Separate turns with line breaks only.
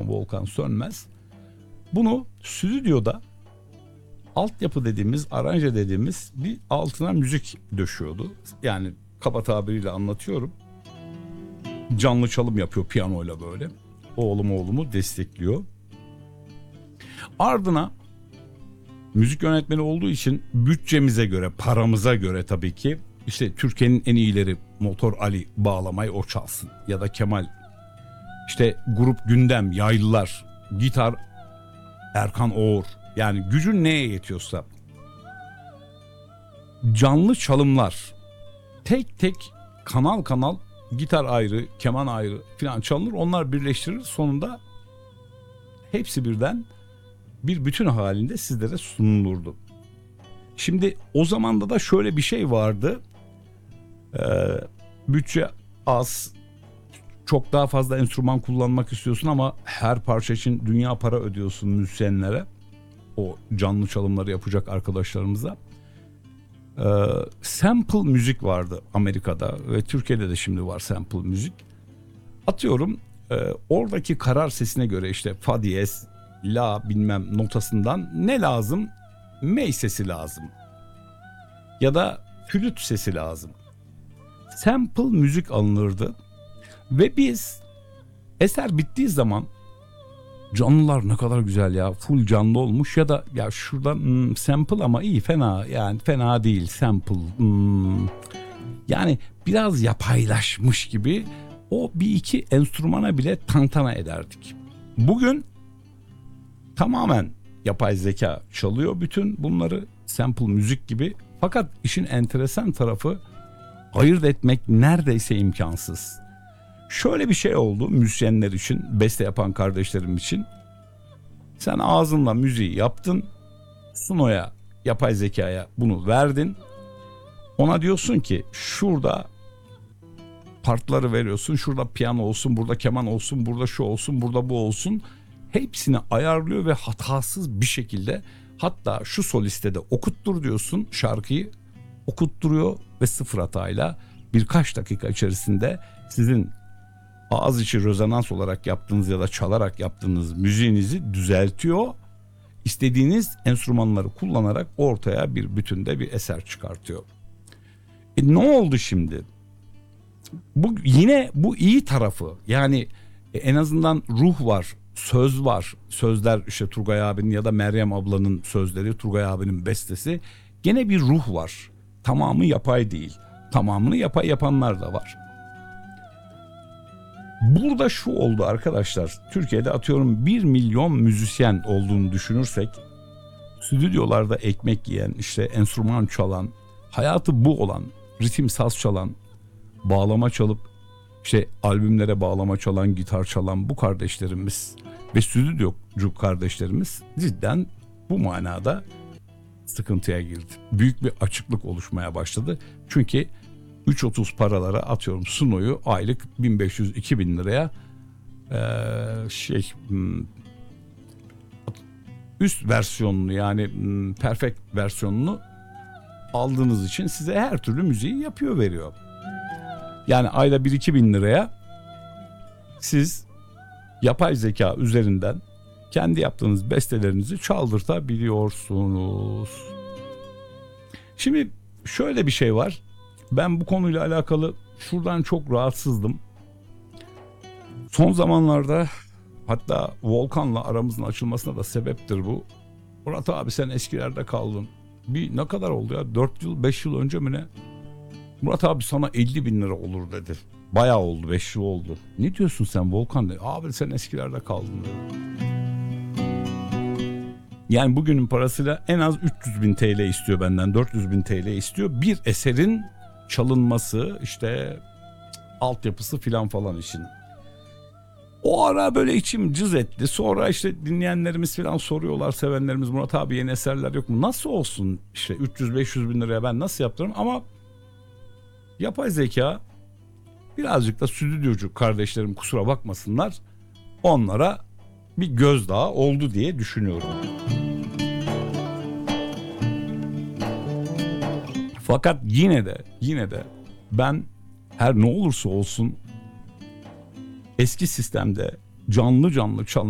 zaman Volkan Sönmez bunu stüdyoda altyapı dediğimiz, aranje dediğimiz bir altına müzik döşüyordu. Yani kaba tabiriyle anlatıyorum. Canlı çalım yapıyor piyanoyla böyle. Oğlumu destekliyor. Ardına müzik yönetmeni olduğu için bütçemize göre, paramıza göre tabii ki işte Türkiye'nin en iyileri Motor Ali bağlamayı o çalsın. Ya da Kemal. İşte grup Gündem, Yaylılar, gitar Erkan Oğur. Yani gücün neye yetiyorsa. Canlı çalımlar. Tek tek kanal gitar ayrı, keman ayrı filan çalınır. Onlar birleştirir. Sonunda hepsi birden bir bütün halinde sizlere sunulurdu. Şimdi o zamanda da şöyle bir şey vardı. Bütçe az, çok daha fazla enstrüman kullanmak istiyorsun ama her parça için dünya para ödüyorsun müzisyenlere. O canlı çalımları yapacak arkadaşlarımıza. Sample müzik vardı Amerika'da ve Türkiye'de de şimdi var sample müzik. Atıyorum oradaki karar sesine göre işte fa diyez, la bilmem notasından ne lazım? Mey sesi lazım. Ya da flüt sesi lazım. Sample müzik alınırdı ve biz eser bittiği zaman canlılar ne kadar güzel ya, full canlı olmuş ya da ya şuradan sample ama iyi, fena yani, fena değil sample, yani biraz yapaylaşmış gibi, o bir iki enstrümana bile tantana ederdik. Bugün tamamen yapay zeka çalıyor bütün bunları, sample müzik gibi, fakat işin enteresan tarafı ayırt etmek neredeyse imkansız. Şöyle bir şey oldu müzisyenler için, beste yapan kardeşlerim için. Sen ağzınla müziği yaptın, Suno'ya, yapay zekaya bunu verdin. Ona diyorsun ki şurada partları veriyorsun, şurada piyano olsun, burada keman olsun, burada şu olsun, burada bu olsun. Hepsini ayarlıyor ve hatasız bir şekilde, hatta şu soliste de okuttur diyorsun, şarkıyı okutturuyor ve sıfır hatayla birkaç dakika içerisinde sizin ağız içi rezonans olarak yaptığınız ya da çalarak yaptığınız müziğinizi düzeltiyor. İstediğiniz enstrümanları kullanarak ortaya bir bütünde bir eser çıkartıyor. Ne oldu şimdi? Bu yine bu iyi tarafı, yani en azından ruh var, söz var. Sözler işte Turgay abinin ya da Meryem ablanın sözleri, Turgay abinin bestesi. Gene bir ruh var. Tamamı yapay değil. Tamamını yapay yapanlar da var. Burada şu oldu arkadaşlar. Türkiye'de atıyorum 1 milyon müzisyen olduğunu düşünürsek, stüdyolarda ekmek yiyen, işte enstrüman çalan, hayatı bu olan, ritim saz çalan, bağlama çalıp işte albümlere bağlama çalan, gitar çalan bu kardeşlerimiz ve stüdyocu kardeşlerimiz cidden bu manada sıkıntıya girdi. Büyük bir açıklık oluşmaya başladı. Çünkü 3.30 paralara atıyorum Suno'yu aylık 1500-2000 liraya üst versiyonunu, yani perfect versiyonunu aldığınız için size her türlü müziği yapıyor veriyor. Yani ayda 1-2 bin liraya siz yapay zeka üzerinden kendi yaptığınız bestelerinizi çaldırtabiliyorsunuz. Şimdi şöyle bir şey var. Ben bu konuyla alakalı şuradan çok rahatsızdım. Son zamanlarda, hatta Volkan'la aramızın açılmasına da sebeptir bu. Murat abi sen eskilerde kaldın. Ne kadar oldu ya? 4 yıl 5 yıl önce mi ne? Murat abi sana 50 bin lira olur dedi. Bayağı oldu, 5 yıl oldu. Ne diyorsun sen Volkan dedi. Abi sen eskilerde kaldın dedi. Yani bugünün parasıyla en az 300 bin TL istiyor benden, 400 bin TL istiyor. Bir eserin çalınması, işte altyapısı filan falan için. O ara böyle içim cız etti. Sonra işte dinleyenlerimiz filan soruyorlar, sevenlerimiz, Murat abi yeni eserler yok mu? Nasıl olsun işte 300-500 bin liraya ben nasıl yaptırırım? Ama yapay zeka, birazcık da stüdyocu kardeşlerim kusura bakmasınlar, onlara bir gözdağı oldu diye düşünüyorum. Fakat yine de ben her ne olursa olsun eski sistemde canlı çalınan